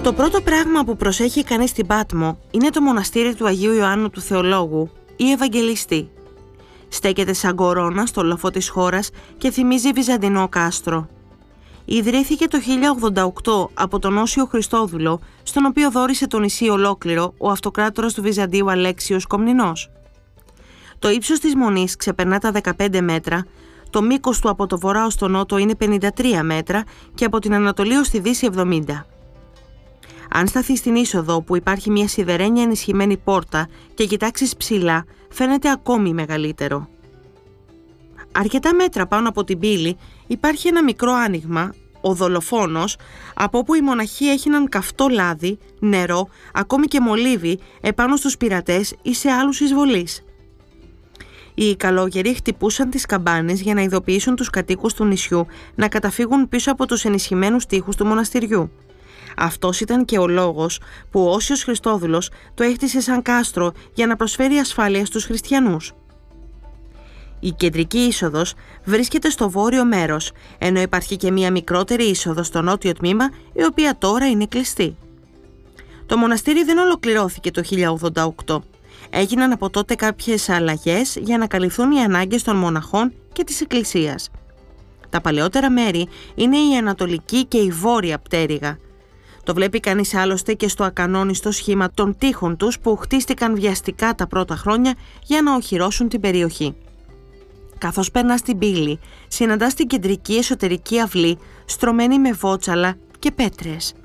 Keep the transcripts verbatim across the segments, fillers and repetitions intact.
Το πρώτο πράγμα που προσέχει κανείς στην Πάτμο είναι το μοναστήρι του Αγίου Ιωάννου του Θεολόγου ή Ευαγγελιστή. Στέκεται σαν κορώνα στο λόφο της χώρας και θυμίζει βυζαντινό κάστρο. Ιδρύθηκε το χίλια ογδόντα οκτώ από τον Όσιο Χριστόδουλο, στον οποίο δώρισε το νησί ολόκληρο ο αυτοκράτορας του Βυζαντίου Αλέξιος Κομνηνός. Το ύψος της μονής ξεπερνά τα δεκαπέντε μέτρα, το μήκος του από το βορρά ως το νότο είναι πενήντα τρία μέτρα και από την Ανατολή ως τη Δύση εβδομήντα. Αν σταθείς στην είσοδο που υπάρχει μια σιδερένια ενισχυμένη πόρτα και κοιτάξεις ψηλά, φαίνεται ακόμη μεγαλύτερο. Αρκετά μέτρα πάνω από την πύλη υπάρχει ένα μικρό άνοιγμα, ο δολοφόνος, από όπου οι μοναχοί έχιναν καυτό λάδι, νερό, ακόμη και μολύβι επάνω στους πειρατές ή σε άλλους εισβολείς. Οι καλόγεροι χτυπούσαν τις καμπάνες για να ειδοποιήσουν τους κατοίκους του νησιού να καταφύγουν πίσω από τους ενισχυμένους τοίχους του μοναστηριού. Αυτός ήταν και ο λόγος που ο Όσιος Χριστόδουλος το έχτισε σαν κάστρο για να προσφέρει ασφάλεια στους χριστιανούς. Η κεντρική είσοδος βρίσκεται στο βόρειο μέρος, ενώ υπάρχει και μία μικρότερη είσοδος στο νότιο τμήμα, η οποία τώρα είναι κλειστή. Το μοναστήρι δεν ολοκληρώθηκε το χίλια ογδόντα οκτώ. Έγιναν από τότε κάποιες αλλαγές για να καλυφθούν οι ανάγκες των μοναχών και της εκκλησίας. Τα παλαιότερα μέρη είναι η ανατολική και η βόρεια πτέρυγα. Το βλέπει κανείς άλλωστε και στο ακανόνιστο σχήμα των τοίχων τους που χτίστηκαν βιαστικά τα πρώτα χρόνια για να οχυρώσουν την περιοχή. Καθώς περνάς την πύλη, συναντάς την κεντρική εσωτερική αυλή στρωμένη με βότσαλα και πέτρες.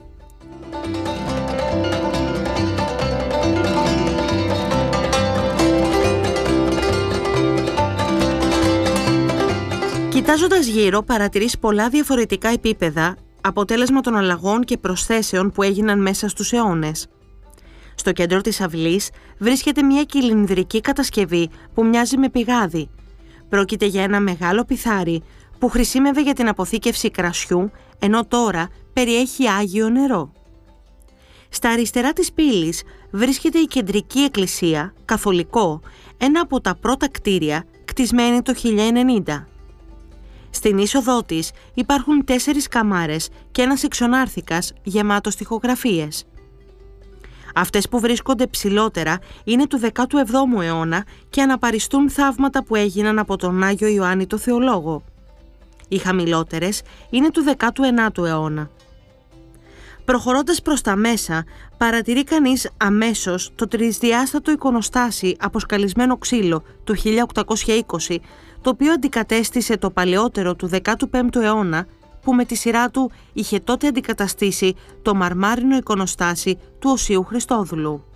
Κοιτάζοντας γύρω, παρατηρείς πολλά διαφορετικά επίπεδα, αποτέλεσμα των αλλαγών και προσθέσεων που έγιναν μέσα στους αιώνες. Στο κέντρο της αυλής βρίσκεται μια κυλινδρική κατασκευή που μοιάζει με πηγάδι. Πρόκειται για ένα μεγάλο πιθάρι που χρησιμεύε για την αποθήκευση κρασιού, ενώ τώρα περιέχει άγιο νερό. Στα αριστερά της πύλης βρίσκεται η κεντρική εκκλησία, καθολικό, ένα από τα πρώτα κτίρια, κτισμένη το χίλια ενενήντα. Στην είσοδό της υπάρχουν τέσσερις καμάρες και ένας εξονάρθηκας γεμάτος τοιχογραφίες. Αυτές που βρίσκονται ψηλότερα είναι του δέκατου εβδόμου αιώνα και αναπαριστούν θαύματα που έγιναν από τον Άγιο Ιωάννη το Θεολόγο. Οι χαμηλότερες είναι του δέκατου ενάτου αιώνα. Προχωρώντας προς τα μέσα, παρατηρεί κανείς αμέσως το τρισδιάστατο εικονοστάσι από σκαλισμένο ξύλο του χίλια οκτακόσια είκοσι, το οποίο αντικατέστησε το παλαιότερο του δέκατου πέμπτου αιώνα, που με τη σειρά του είχε τότε αντικαταστήσει το μαρμάρινο εικονοστάσι του Οσίου Χριστόδουλου.